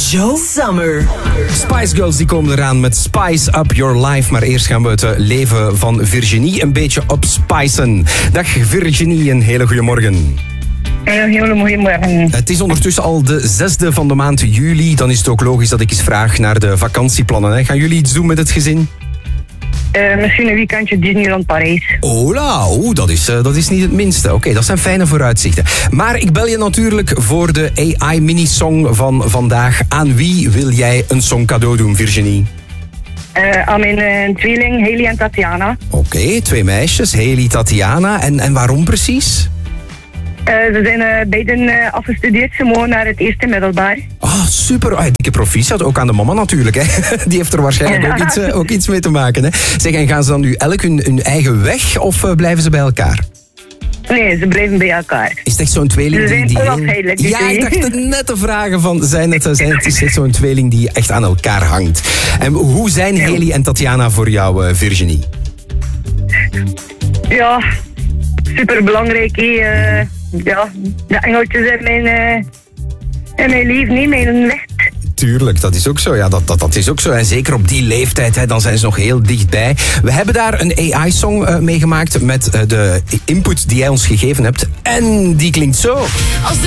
Joe Summer. Spice Girls die komen eraan met Spice Up Your Life. Maar eerst gaan we het leven van Virginie een beetje opspicen. Dag Virginie, een hele goede morgen. Een hele mooie morgen. Het is ondertussen al de 6e van de maand juli. Dan is het ook logisch dat ik eens vraag naar de vakantieplannen. Hè. Gaan jullie iets doen met het gezin? Misschien een weekendje Disneyland Parijs. Hola, dat is niet het minste. Oké, dat zijn fijne vooruitzichten. Maar ik bel je natuurlijk voor de AI mini-song van vandaag. Aan wie wil jij een song cadeau doen, Virginie? Aan mijn tweeling Haley en Tatiana. Oké, 2 meisjes, Haley, Tatiana. En waarom precies? Ze zijn beiden afgestudeerd. Ze mogen naar het eerste middelbaar. Ah, super. Dikke proficiat. Ook aan de mama natuurlijk. Hè. Die heeft er waarschijnlijk ook iets mee te maken. Hè. Zeg, en gaan ze dan nu elk hun eigen weg of blijven ze bij elkaar? Nee, ze blijven bij elkaar. Is het echt zo'n tweeling ze zijn die onafscheidelijk. Ja, ik dacht het net te vragen van... Het is echt zo'n tweeling die echt aan elkaar hangt. En hoe zijn Haley en Tatiana voor jou, Virginie? Ja, superbelangrijk. Ja, de engeltjes in mijn leven, niet mijn licht. Tuurlijk, dat is ook zo. Ja, dat is ook zo. En zeker op die leeftijd, hè, dan zijn ze nog heel dichtbij. We hebben daar een AI-song meegemaakt met de input die jij ons gegeven hebt. En die klinkt zo. Als de